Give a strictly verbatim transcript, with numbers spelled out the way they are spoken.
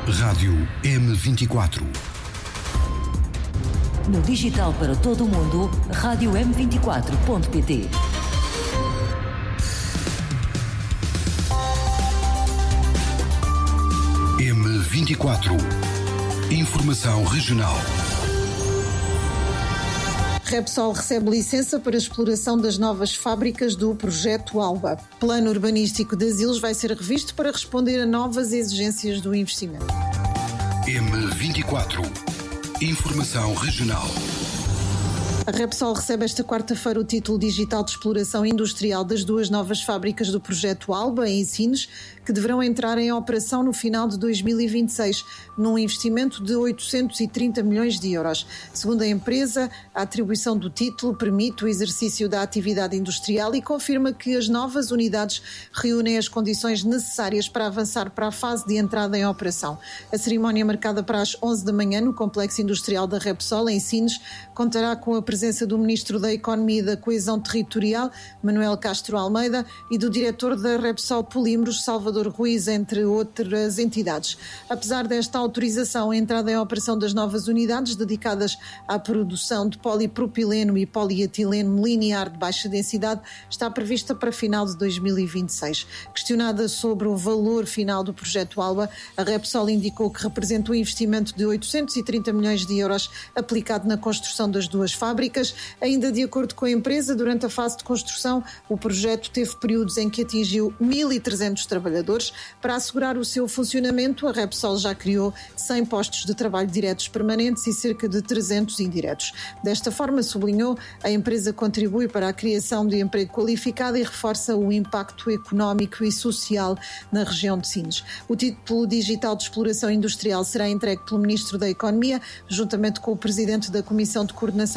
Rádio M vinte e quatro. No digital para todo o mundo, rádio m vinte e quatro ponto pt. M vinte e quatro. Informação regional. Repsol recebe licença para a exploração das novas fábricas do projeto Alba. Plano urbanístico de Asilos vai ser revisto para responder a novas exigências do investimento. M vinte e quatro. Informação regional. A Repsol recebe esta quarta-feira o título digital de exploração industrial das duas novas fábricas do projeto Alba, em Sines, que deverão entrar em operação no final de dois mil e vinte e seis, num investimento de oitocentos e trinta milhões de euros. Segundo a empresa, a atribuição do título permite o exercício da atividade industrial e confirma que as novas unidades reúnem as condições necessárias para avançar para a fase de entrada em operação. A cerimónia, marcada para as onze da manhã no Complexo Industrial da Repsol, em Sines, contará com a presença do Ministro da Economia e da Coesão Territorial, Manuel Castro Almeida, e do Diretor da Repsol Polímeros, Salvador Ruiz, entre outras entidades. Apesar desta autorização, a entrada em operação das novas unidades dedicadas à produção de polipropileno e polietileno linear de baixa densidade está prevista para final de dois mil e vinte e seis. Questionada sobre o valor final do projeto Alba, a Repsol indicou que representa um investimento de oitocentos e trinta milhões de euros aplicado na construção das duas fábricas. Ainda de acordo com a empresa, durante a fase de construção, o projeto teve períodos em que atingiu mil e trezentos trabalhadores. Para assegurar o seu funcionamento, a Repsol já criou cem postos de trabalho diretos permanentes e cerca de trezentos indiretos. Desta forma, sublinhou, a empresa contribui para a criação de emprego qualificado e reforça o impacto económico e social na região de Sines. O título digital de exploração industrial será entregue pelo Ministro da Economia, juntamente com o Presidente da Comissão de Coordenação